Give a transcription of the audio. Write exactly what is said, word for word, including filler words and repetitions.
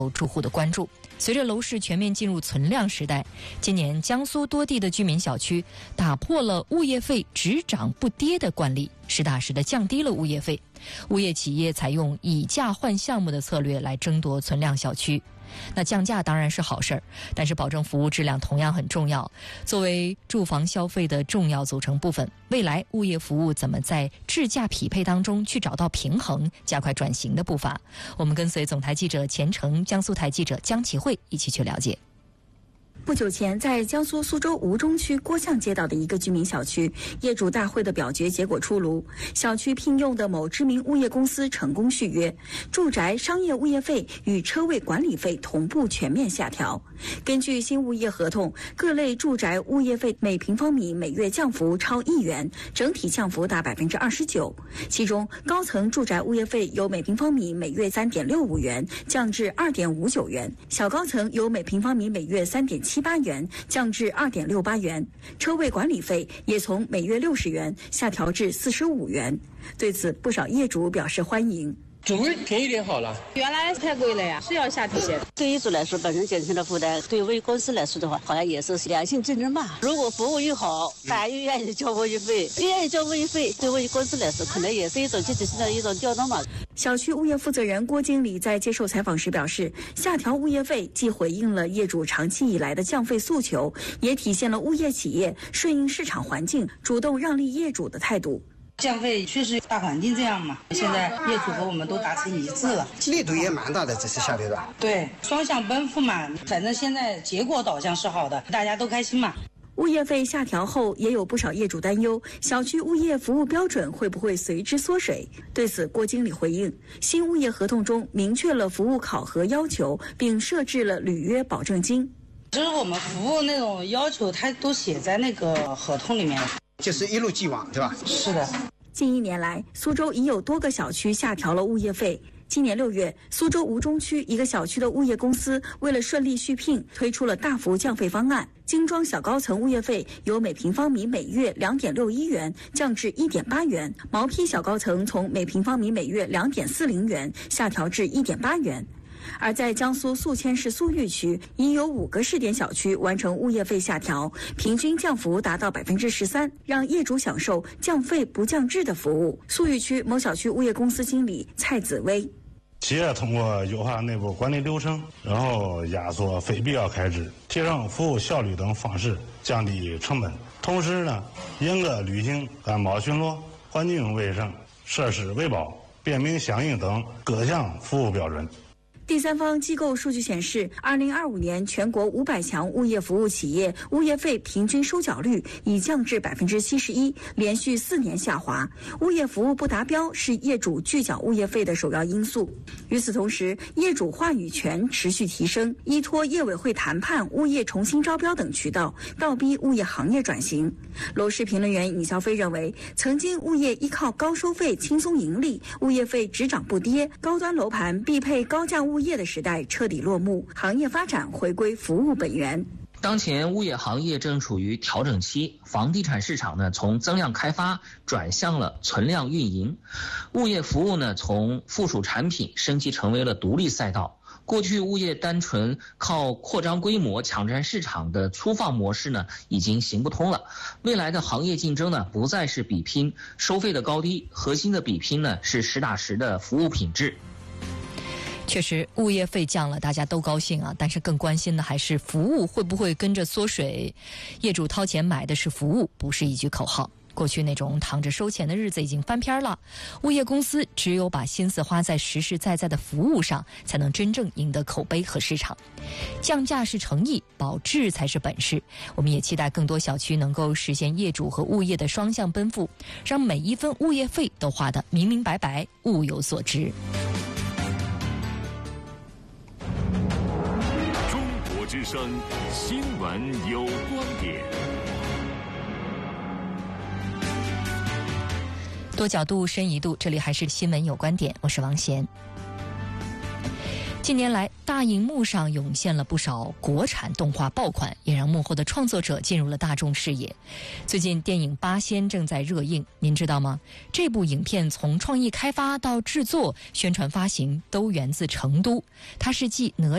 住户的关注。随着楼市全面进入存量时代，今年江苏多地的居民小区打破了物业费只涨不跌的惯例，实打实的降低了物业费。物业企业采用以价换项目的策略来争夺存量小区。那降价当然是好事儿，但是保证服务质量同样很重要。作为住房消费的重要组成部分，未来物业服务怎么在质价匹配当中去找到平衡，加快转型的步伐？我们跟随总台记者钱程、江苏台记者江启慧一起去了解。 不久前，在江苏苏州吴中区郭巷街道的一个居民小区，业主大会的表决结果出炉，小区聘用的某知名物业公司成功续约，住宅商业物业费与车位管理费同步全面下调。根据新物业合同，各类住宅物业费每平方米每月降幅超一元，整体降幅达百分之二十九。其中，高层住宅物业费由每平方米每月三点六五元降至二点五九元，小高层由每平方米每月三点七八元降至二点六八元，车位管理费也从每月六十元下调至四十五元。对此，不少业主表示欢迎。 主位便宜点好了， 原来太贵了呀，是要下调些。 对业主来说，本身减轻了负担；对物业公司来说的话，好像也是良性竞争吧。如果服务又好，大家又愿意交物业费，又愿意交物业费，对物业公司来说，可能也是一种积极性的一种调动嘛。 小区物业负责人郭经理在接受采访时表示，下调物业费既回应了业主长期以来的降费诉求，也体现了物业企业顺应市场环境、主动让利业主的态度。 降费确实大环境这样嘛，现在业主和我们都达成一致了， 力度也蛮大的，这次下调的。 对，双向奔赴嘛，反正现在结果导向是好的，大家都开心嘛。 物业费下调后，也有不少业主担忧，小区物业服务标准会不会随之缩水？对此，郭经理回应，新物业合同中明确了服务考核要求，并设置了履约保证金。 就是我们服务那种要求，它都写在那个合同里面了。 就是一路既往，对吧？ 是的。 近一年来，苏州已有多个小区下调了物业费。今年六月，苏州吴中区一个小区的物业公司为了顺利续聘，推出了大幅降费方案。精装小高层物业费由每平方米每月两点六一元降至一点八元，毛坯小高层从每平方米每月两点四零元下调至一点八元。而在江苏宿迁市宿豫区，已有五个试点小区完成物业费下调，平均降幅达到百分之十三，让业主享受降费不降质的服务。宿豫区某小区物业公司经理蔡子威： 企业通过优化内部管理流程，然后压缩非必要开支，提升服务效率等方式降低成本，同时呢，严格履行安保巡逻、环境卫生、设施维保、便民响应等各项服务标准。 第三方机构数据显示，二零二五年全国五百强物业服务企业物业费平均收缴率已降至百分之七十一，连续四年下滑。物业服务不达标是业主拒缴物业费的首要因素。与此同时，业主话语权持续提升，依托业委会谈判、物业重新招标等渠道，倒逼物业行业转型。楼市评论员尹肖飞认为，曾经物业依靠高收费轻松盈利，物业费只涨不跌，高端楼盘必配高价物业的时代彻底落幕，行业发展回归服务本源。 当前物业行业正处于调整期，房地产市场呢从增量开发转向了存量运营，物业服务呢从附属产品升级成为了独立赛道。过去物业单纯靠扩张规模抢占市场的粗放模式呢已经行不通了，未来的行业竞争呢不再是比拼收费的高低，核心的比拼呢是实打实的服务品质。 确实，物业费降了，大家都高兴啊。但是更关心的还是服务会不会跟着缩水。业主掏钱买的是服务，不是一句口号。过去那种躺着收钱的日子已经翻篇了，物业公司只有把心思花在实实在在的服务上，才能真正赢得口碑和市场。降价是诚意，保质才是本事。我们也期待更多小区能够实现业主和物业的双向奔赴，让每一分物业费都花得明明白白，物有所值。 之声新闻有观点， 多角度深一度，这里还是新闻有观点，我是王贤。近年来，大荧幕上涌现了不少国产动画爆款，也让幕后的创作者进入了大众视野。最近电影《八仙》正在热映，您知道吗？这部影片从创意开发到制作、宣传发行都源自成都，它是继哪